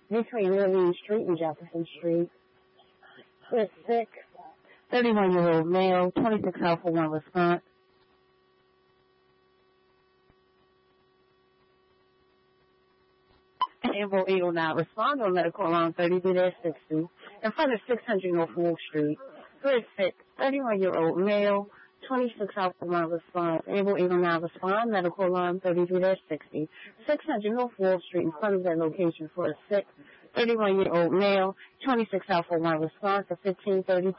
between Lillian Street and Jefferson Street. With sick, 31-year-old male, 26 Alpha 1 response. Amber 809 respond on medical alarm 33-60 in front of 600 North Wall Street. Good sick, 31-year-old male, 26 Alpha 1 response. Amber 809 respond, medical alarm 33-60, 600 North Wall Street in front of that location for a sick, 31-year-old male, 26 Alpha 1 response at 1532